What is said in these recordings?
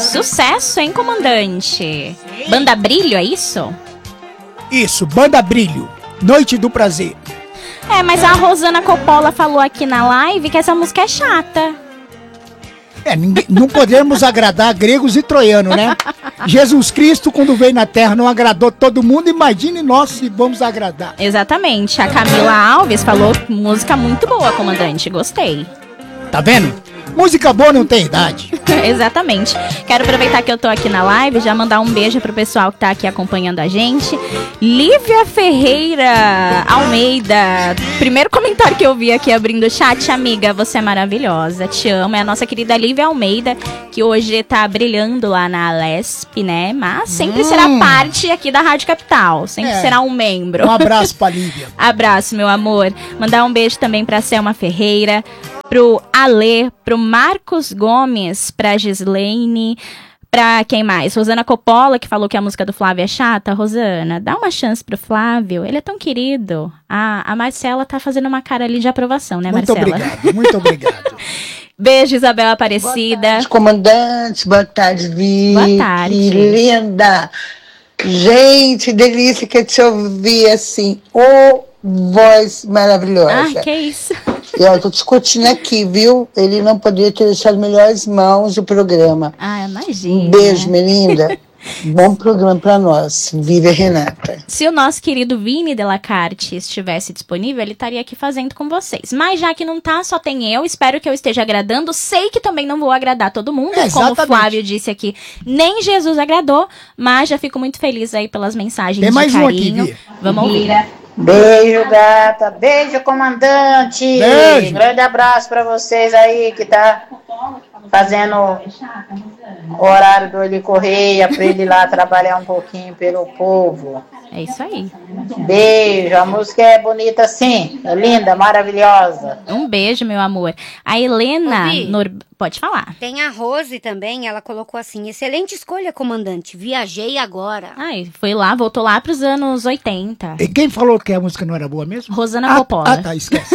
Sucesso, hein, comandante? Banda Brilho, é isso? Isso, Banda Brilho, Noite do Prazer. Mas a Rosana Coppola falou aqui na live que essa música é chata. Não podemos agradar gregos e troianos, né? Jesus Cristo, quando veio na Terra, não agradou todo mundo. Imagine nós se vamos agradar. Exatamente. A Camila Alves falou música muito boa, comandante. Gostei. Tá vendo? Música boa não tem idade. Exatamente. Quero aproveitar que eu tô aqui na live, já mandar um beijo pro pessoal que tá aqui acompanhando a gente. Lívia Ferreira Almeida. Primeiro comentário que eu vi aqui abrindo o chat. Amiga, você é maravilhosa, te amo. É a nossa querida Lívia Almeida, que hoje tá brilhando lá na Alesp, né? Mas sempre será parte aqui da Rádio Capital. Sempre será um membro. Um abraço pra Lívia. Abraço, meu amor. Mandar um beijo também pra Selma Ferreira, pro Alê, pro Marcos Gomes, pra Gislaine, pra quem mais? Rosana Coppola, que falou que a música do Flávio é chata. Rosana, dá uma chance pro Flávio, ele é tão querido. A Marcela tá fazendo uma cara ali de aprovação, né, Marcela? Muito obrigado. Beijo, Isabel Aparecida. Boa tarde, comandante. Boa tarde, Vicky. Boa tarde. Que linda. Gente, delícia que te ouvir assim. Voz maravilhosa. Que isso. E eu tô discutindo aqui, viu? Ele não poderia ter deixado melhores mãos do programa. Imagina. Um beijo, minha linda. Bom programa pra nós. Viva a Renata. Se o nosso querido Vini Delacarte estivesse disponível, ele estaria aqui fazendo com vocês. Mas já que não tá, só tem eu. Espero que eu esteja agradando. Sei que também não vou agradar todo mundo. Como o Flávio disse aqui, nem Jesus agradou. Mas já fico muito feliz aí pelas mensagens de carinho. Um aqui, vamos ouvir. Beijo, gata. Beijo, comandante. Beijo. Grande abraço pra vocês aí que tá fazendo o horário do Eli Correia pra ele ir lá trabalhar um pouquinho pelo povo. É isso aí. Beijo. A música é bonita sim. É linda, maravilhosa. Um beijo, meu amor. A Helena... Pode falar. Tem a Rose também, ela colocou assim: excelente escolha, comandante. Viajei agora. Foi lá, voltou lá pros anos 80. E quem falou que a música não era boa mesmo? Rosana Coppola. Tá, esquece.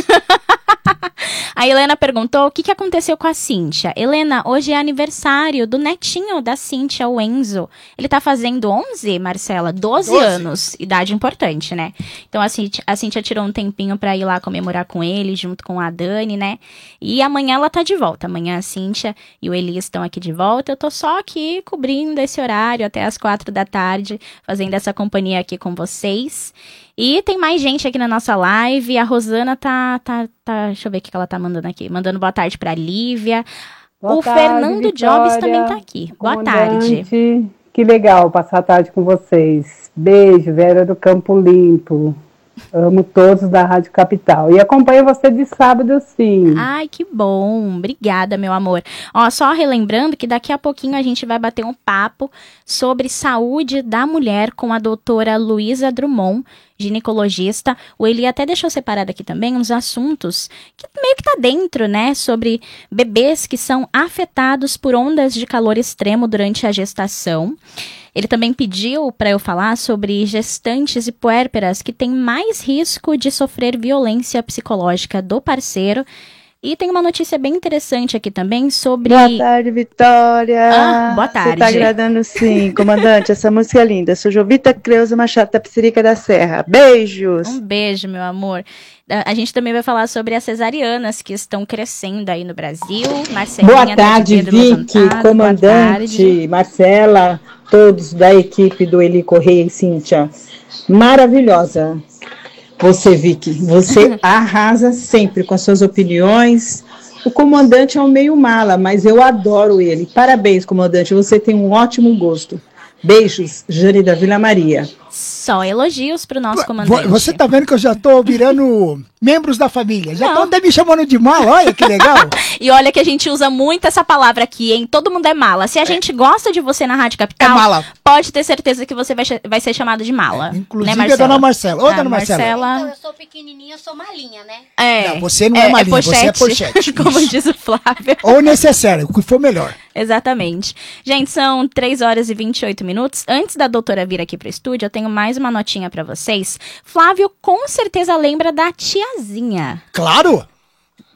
A Helena perguntou o que aconteceu com a Cíntia. Helena, hoje é aniversário do netinho da Cíntia, o Enzo. Ele tá fazendo 11, Marcela? 12 anos. Idade importante, né? Então a Cíntia tirou um tempinho pra ir lá comemorar com ele, junto com a Dani, né? E amanhã ela tá de volta. Amanhã a Cíntia e o Elias estão aqui de volta. Eu tô só aqui cobrindo esse horário até as 4 da tarde, fazendo essa companhia aqui com vocês. E tem mais gente aqui na nossa live. A Rosana tá deixa eu ver o que ela tá mandando aqui. Mandando boa tarde pra Lívia. O Fernando Jobs também tá aqui. Boa tarde. Que legal passar a tarde com vocês. Beijo, Vera do Campo Limpo. Amo todos da Rádio Capital. E acompanho você de sábado, sim. Ai, que bom. Obrigada, meu amor. Só relembrando que daqui a pouquinho a gente vai bater um papo sobre saúde da mulher com a doutora Luísa Drummond, ginecologista. O Eli até deixou separado aqui também uns assuntos que meio que tá dentro, né? Sobre bebês que são afetados por ondas de calor extremo durante a gestação. Ele também pediu para eu falar sobre gestantes e puérperas que têm mais risco de sofrer violência psicológica do parceiro. E tem uma notícia bem interessante aqui também sobre... Boa tarde, Vitória. Boa tarde. Você tá agradando sim, comandante. Essa música é linda. Sou Jovita Creuza Machado, Tapicerica da Serra. Beijos. Um beijo, meu amor. A gente também vai falar sobre as cesarianas que estão crescendo aí no Brasil. Marcelinha, boa tarde, Vicky, comandante, Marcela, todos da equipe do Eli Correia e Cíntia. Maravilhosa. Você, Vicky, você arrasa sempre com as suas opiniões. O comandante é um meio mala, mas eu adoro ele. Parabéns, comandante, você tem um ótimo gosto. Beijos, Jane da Vila Maria. Só elogios pro nosso comandante. Você tá vendo que eu já tô virando membros da família. Já estão até me chamando de mala, olha que legal. E olha que a gente usa muito essa palavra aqui, hein? Todo mundo é mala. Se a gente gosta de você na Rádio Capital, pode ter certeza que você vai ser chamado de mala. Inclusive né, a dona Marcela. Ô, dona Marcela. Então, eu sou pequenininha, eu sou malinha, né? Não, você não é malinha, você é pochete. Como diz o Flávio. Ou necessário, o que for melhor. Exatamente. Gente, são 3 horas e 28 minutos. Antes da doutora vir aqui pro estúdio, eu tenho mais uma notinha pra vocês. Flávio com certeza lembra da tiazinha. Claro!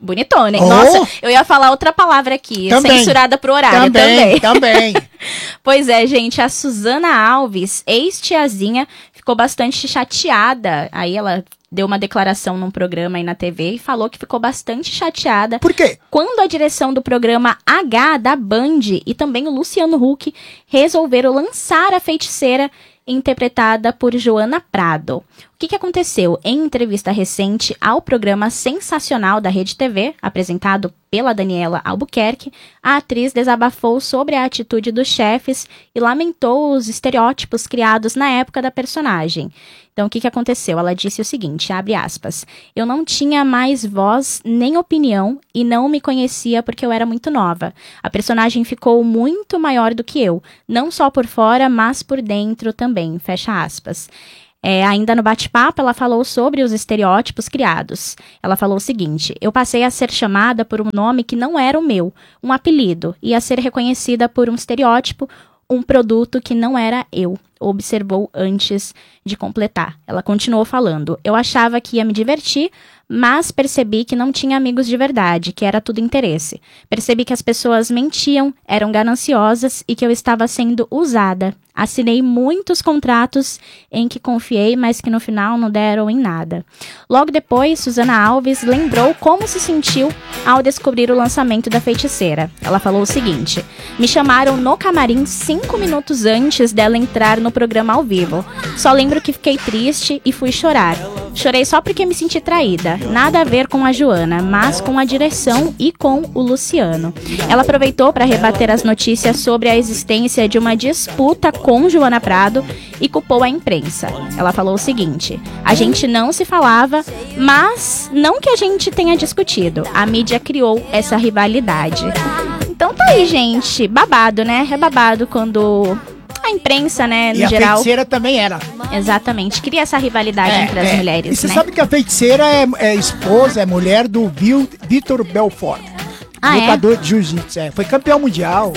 Bonitona, hein? Oh. Nossa, eu ia falar outra palavra aqui, Também. censurada pro horário Também. Pois é, gente, a Suzana Alves, ex-tiazinha, ficou bastante chateada. Aí ela deu uma declaração num programa aí na TV e falou que ficou bastante chateada. Por quê? Quando a direção do programa H da Band e também o Luciano Huck resolveram lançar a Feiticeira, interpretada por Joana Prado. O que aconteceu? Em entrevista recente ao programa Sensacional da Rede TV, apresentado pela Daniela Albuquerque, a atriz desabafou sobre a atitude dos chefes e lamentou os estereótipos criados na época da personagem. Então, o que aconteceu? Ela disse o seguinte, abre aspas, eu não tinha mais voz nem opinião e não me conhecia porque eu era muito nova. A personagem ficou muito maior do que eu, não só por fora, mas por dentro também, fecha aspas. Ainda no bate-papo, ela falou sobre os estereótipos criados. Ela falou o seguinte, eu passei a ser chamada por um nome que não era o meu, um apelido, e a ser reconhecida por um estereótipo, um produto que não era eu, observou antes de completar. Ela continuou falando, eu achava que ia me divertir, mas percebi que não tinha amigos de verdade, que era tudo interesse. Percebi que as pessoas mentiam, eram gananciosas e que eu estava sendo usada. Assinei muitos contratos em que confiei, mas que no final não deram em nada. Logo depois, Suzana Alves lembrou como se sentiu ao descobrir o lançamento da Feiticeira. Ela falou o seguinte, me chamaram no camarim 5 minutos antes dela entrar no programa ao vivo. Só lembro que fiquei triste e fui chorar. Chorei só porque me senti traída. Nada a ver com a Joana, mas com a direção e com o Luciano. Ela aproveitou para rebater as notícias sobre a existência de uma disputa com Joana Prado e culpou a imprensa. Ela falou o seguinte, a gente não se falava, mas não que a gente tenha discutido. A mídia criou essa rivalidade. Então tá aí, gente. Babado, né? É babado quando a imprensa, né, no e geral... a Feiticeira também era. Exatamente. Cria essa rivalidade entre as mulheres, E você né? sabe que a Feiticeira é esposa, é mulher do Vitor Belfort. Lutador de jiu-jitsu. Foi campeão mundial.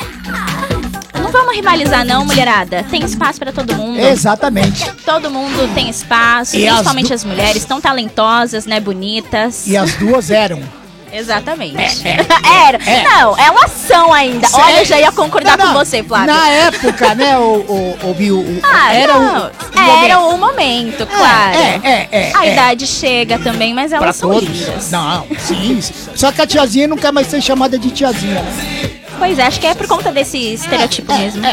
Não vamos rivalizar não, mulherada. Tem espaço pra todo mundo. Exatamente. Todo mundo tem espaço, E principalmente as mulheres, tão talentosas, né, bonitas. E as duas eram. Exatamente. Era. Não, elas são ainda. Sério? Olha, eu já ia concordar com você, Flávio. Na época, né, era o momento, claro. A É. idade chega também, mas elas são lindas. Não, sim. Só que a tiazinha não quer mais ser chamada de tiazinha, né? Pois é, acho que é por conta desse estereotipo mesmo.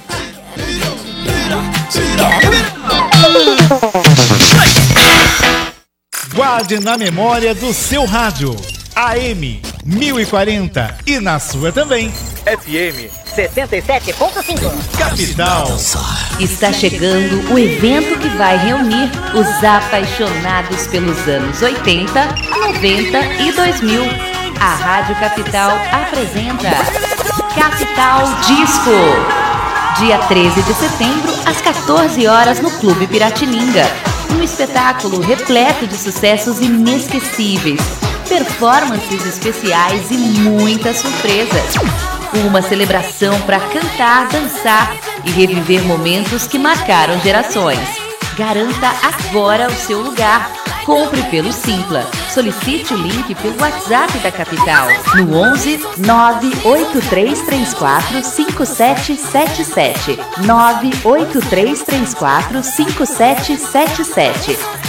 Guarde na memória do seu rádio. AM 1040 e na sua também. FM 77.5. Capital. Está chegando o evento que vai reunir os apaixonados pelos anos 80, 90 e 2000. A Rádio Capital apresenta Capital Disco. Dia 13 de setembro, às 14 horas, no Clube Piratininga. Um espetáculo repleto de sucessos inesquecíveis, performances especiais e muitas surpresas. Uma celebração para cantar, dançar e reviver momentos que marcaram gerações. Garanta agora o seu lugar. Compre pelo Simpla. Solicite o link pelo WhatsApp da Capital no 11 98334 5777. 98334 5777.